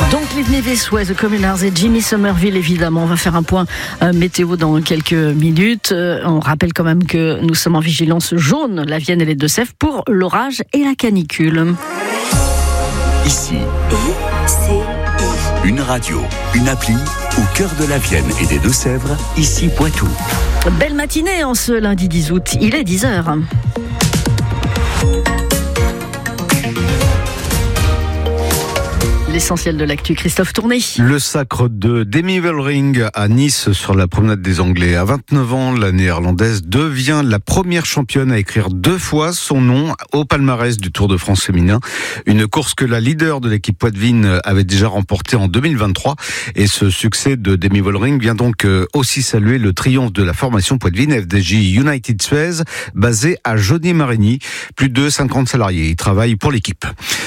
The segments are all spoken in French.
Donc Livni Vesway, The Communards et Jimmy Somerville, évidemment. On va faire un point météo dans quelques minutes. On rappelle quand même que nous sommes en vigilance jaune, la Vienne et les Deux-Sèvres, pour l'orage et la canicule. Ici, une radio, une appli au cœur de la Vienne et des Deux-Sèvres, ici Poitou. Belle matinée en ce lundi 10 août, il est 10h. L'essentiel de l'actu, Christophe Tourné. Le sacre de Demi Vollering à Nice sur la promenade des Anglais. À 29 ans, la néerlandaise devient la première championne à écrire 2 fois son nom au palmarès du Tour de France féminin. Une course que la leader de l'équipe Poitvin avait déjà remportée en 2023. Et ce succès de Demi Vollering vient donc aussi saluer le triomphe de la formation Poitvin FDJ United Suez, basée à Jauny-Marigny. Plus de 50 salariés y travaillent pour l'équipe.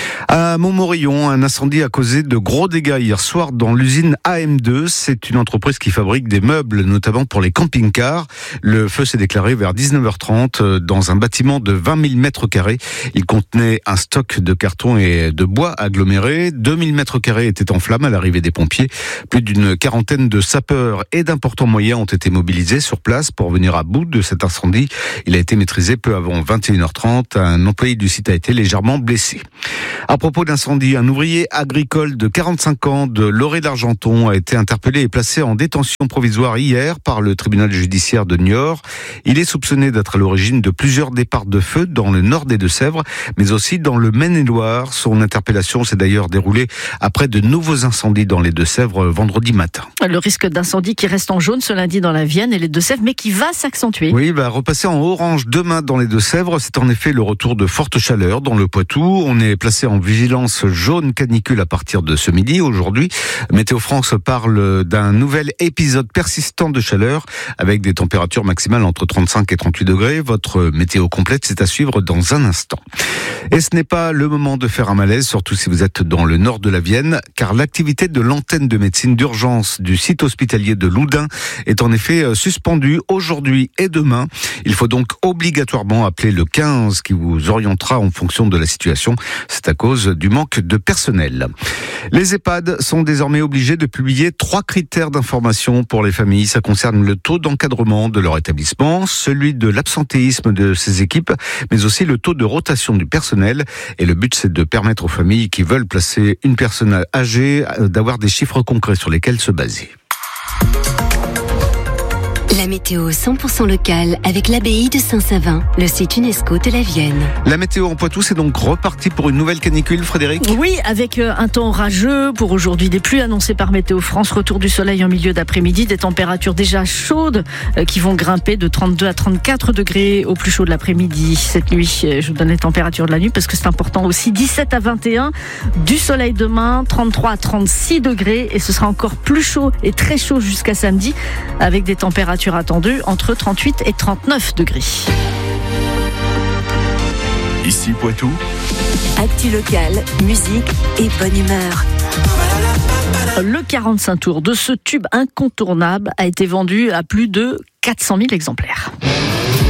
À Montmorillon, un incendie a causé de gros dégâts hier soir dans l'usine AM2. C'est une entreprise qui fabrique des meubles, notamment pour les camping-cars. Le feu s'est déclaré vers 19h30 dans un bâtiment de 20 000 mètres carrés. Il contenait un stock de cartons et de bois agglomérés. 2000 mètres carrés étaient en flammes à l'arrivée des pompiers. Plus d'une quarantaine de sapeurs et d'importants moyens ont été mobilisés sur place pour venir à bout de cet incendie. Il a été maîtrisé peu avant 21h30. Un employé du site a été légèrement blessé. À propos d'incendie, un ouvrier agricole de 45 ans de Loré d'Argenton a été interpellé et placé en détention provisoire hier par le tribunal judiciaire de Niort. Il est soupçonné d'être à l'origine de plusieurs départs de feu dans le nord des Deux-Sèvres, mais aussi dans le Maine-et-Loire. Son interpellation s'est d'ailleurs déroulée après de nouveaux incendies dans les Deux-Sèvres vendredi matin. Le risque d'incendie qui reste en jaune ce lundi dans la Vienne et les Deux-Sèvres, mais qui va s'accentuer. Oui, il va repasser en orange demain dans les Deux-Sèvres. C'est en effet le retour de fortes chaleurs dans le Poitou. On est placé en vigilance jaune canicule à partir de ce midi. Aujourd'hui, Météo France parle d'un nouvel épisode persistant de chaleur avec des températures maximales entre 35 et 38 degrés. Votre météo complète, c'est à suivre dans un instant. Et ce n'est pas le moment de faire un malaise, surtout si vous êtes dans le nord de la Vienne, car l'activité de l'antenne de médecine d'urgence du site hospitalier de Loudun est en effet suspendue aujourd'hui et demain. Il faut donc obligatoirement appeler le 15 qui vous orientera en fonction de la situation. C'est à cause du manque de personnel. Les EHPAD sont désormais obligés de publier 3 critères d'information pour les familles. Ça concerne le taux d'encadrement de leur établissement, celui de l'absentéisme de ses équipes, mais aussi le taux de rotation du personnel. Et le but, c'est de permettre aux familles qui veulent placer une personne âgée d'avoir des chiffres concrets sur lesquels se baser. La météo 100% locale avec l'abbaye de Saint-Savin, le site UNESCO de la Vienne. La météo en Poitou, c'est donc reparti pour une nouvelle canicule, Frédéric ? Oui, avec un temps orageux pour aujourd'hui, des pluies annoncées par Météo France, retour du soleil en milieu d'après-midi, des températures déjà chaudes qui vont grimper de 32 à 34 degrés au plus chaud de l'après-midi. Cette nuit, je vous donne les températures de la nuit parce que c'est important aussi, 17 à 21, du soleil demain, 33 à 36 degrés et ce sera encore plus chaud et très chaud jusqu'à samedi avec des températures attendues entre 38 et 39 degrés. Ici Poitou. Actu locale, musique et bonne humeur. Le 45 tours de ce tube incontournable a été vendu à plus de 400 000 exemplaires.